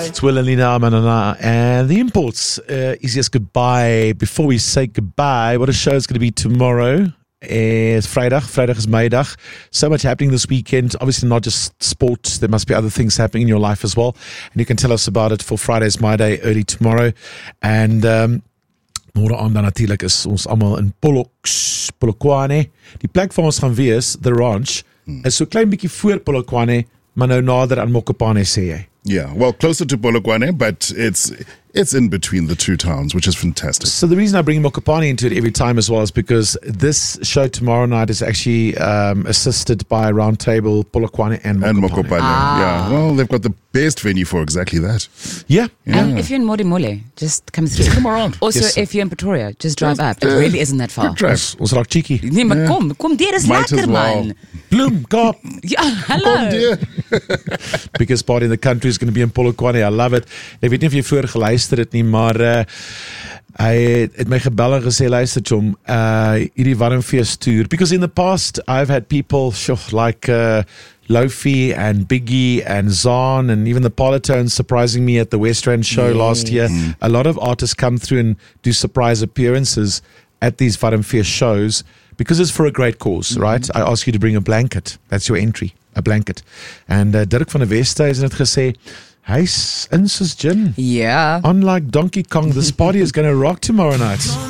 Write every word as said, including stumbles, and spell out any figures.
It's Will and Lina Manana, and the Imports uh, is just goodbye. Before we say goodbye, what a show is going to be tomorrow. It's Vrydag. Vrydag is Maydag. So much happening this weekend. Obviously not just sports. There must be other things happening in your life as well. And you can tell us about it for Friday's My Day early tomorrow. And um, môre aan dan natuurlik is ons almal in Polloks, Polokwane. Die plek waar ons gaan wees, The Ranch, hmm. is so klein bietjie voor Polokwane, maar nou nader aan Mokopane sê jy. Yeah, well, closer to Polokwane, but it's it's in between the two towns, which is fantastic. So the reason I bring Mokopane into it every time as well is because this show tomorrow night is actually um, assisted by Roundtable Polokwane and Mokopane. And Mokopane, Ah. yeah. Well, they've got the best venue for exactly that. Yeah. Yeah. And if you're in Modimolle, just come through. Come around. Also, Yes, if you're in Pretoria, just drive Just, up. It uh, really isn't that far. Good drive. Ons, ons raak cheeky. Nee, maar Yeah. kom, kom deur is Might lekker as well. man. Bloem, Kaap. Ja, hallo. dear. Biggest party in the country is going to be in Polokwane. I love it. Ek weet nie of jy voor geluister het nie, maar uh, hy het, het my gebel en gesê, luister Chom, uh, hierdie warmfees tour. Because in the past, I've had people sure, like uh, Lofi and Biggie and Zahn and even the Polytones surprising me at the West Rand show Yes. last year. Mm. A lot of artists come through and do surprise appearances at these warmfees shows because it's for a great cause, Mm-hmm. right? I ask you to bring a blanket. That's your entry. A blanket. And uh, Dirk van der Weste is net gesê, hy's in soos gin. Ja. Unlike Donkey Kong, this party is going to rock tomorrow night.